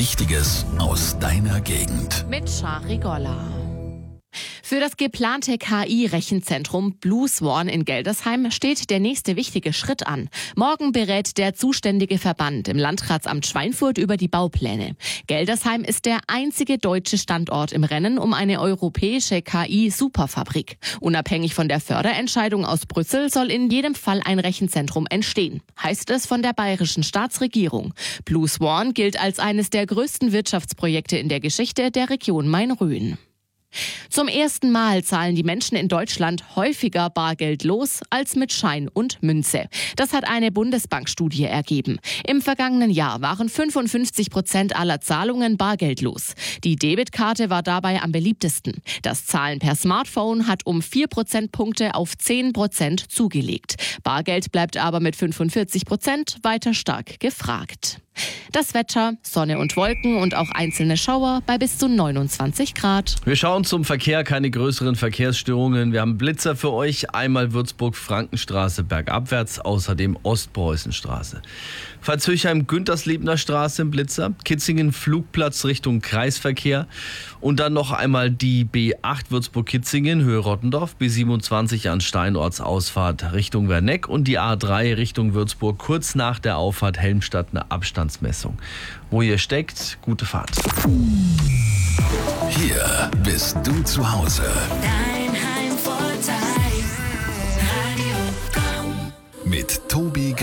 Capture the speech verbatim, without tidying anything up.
Wichtiges aus deiner Gegend. Mit Shari Golla. Für das geplante K I-Rechenzentrum Blue Swan in Geldersheim steht der nächste wichtige Schritt an. Morgen berät der zuständige Verband im Landratsamt Schweinfurt über die Baupläne. Geldersheim ist der einzige deutsche Standort im Rennen um eine europäische K I-Superfabrik. Unabhängig von der Förderentscheidung aus Brüssel soll in jedem Fall ein Rechenzentrum entstehen, heißt es von der bayerischen Staatsregierung. Blue Swan gilt als eines der größten Wirtschaftsprojekte in der Geschichte der Region Main-Rhön. Zum ersten Mal zahlen die Menschen in Deutschland häufiger bargeldlos als mit Schein und Münze. Das hat eine Bundesbankstudie ergeben. Im vergangenen Jahr waren fünfundfünfzig Prozent aller Zahlungen bargeldlos. Die Debitkarte war dabei am beliebtesten. Das Zahlen per Smartphone hat um vier Prozentpunkte auf zehn Prozent zugelegt. Bargeld bleibt aber mit fünfundvierzig Prozent weiter stark gefragt. Das Wetter, Sonne und Wolken und auch einzelne Schauer bei bis zu neunundzwanzig Grad. Wir schauen zum Verkehr, keine größeren Verkehrsstörungen. Wir haben Blitzer für euch, einmal Würzburg-Frankenstraße bergabwärts, außerdem Ostpreußenstraße. Pfalzhöchheim-Güntersliebner Straße im Blitzer, Kitzingen-Flugplatz Richtung Kreisverkehr und dann noch einmal die B acht Würzburg-Kitzingen, Höhe Rottendorf, B siebenundzwanzig an Steinortsausfahrt Richtung Werneck und die A drei Richtung Würzburg, kurz nach der Auffahrt Helmstadt eine Abstandsmessung. Wo ihr steckt, gute Fahrt. Hier bist du zu Hause. Dein Heimvorteil. Radio Komm. Mit Tobi